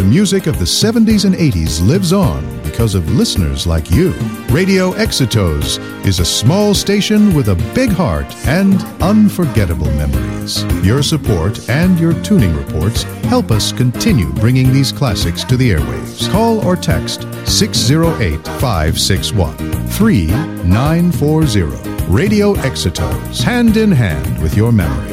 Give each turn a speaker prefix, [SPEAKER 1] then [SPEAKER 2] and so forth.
[SPEAKER 1] the music of the 70s and 80s lives on because of listeners like you. Radio Exitos is a small station with a big heart and unforgettable memories. Your support and your tuning reports help us continue bringing these classics to the airwaves. Call or text 608-561-3940. Radio Exitos, hand in hand with your memory.